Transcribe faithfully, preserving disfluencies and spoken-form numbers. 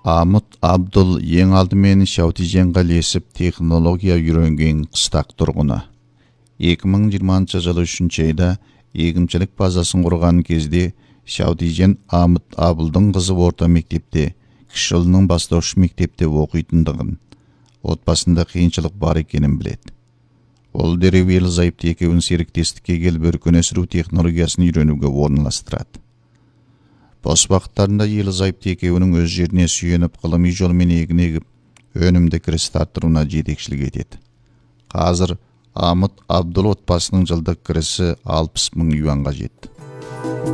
Амыт Абдул ең алдымен Шаутиженға лесіп технология үйренген қыстақ тұрғыны. екі мың жиырмасыншы жылы үшінші айда егіншілік базасын құрған кезде Шаутижен Амыт Абдулдың қызы орта мектепте, кіші ұлының бастауыш мектепте оқитындығын, отбасында қиыншылық бар екенін біледі. Ол дереу Ерлі-зайыпты екеуін серіктестікке келіп өркен өсіру технологиясын үйренуге орналастырады. Бос уақыттарында Ерлі-зайыпты екеуінің өз жеріне сүйеніп ғылыми жолмен егін егіп, өнімді кіріс арттыруына жетекшілік етеді. Қазір Амыт Абдул отбасының жылдық кірісі алпыс мың юанға жетті.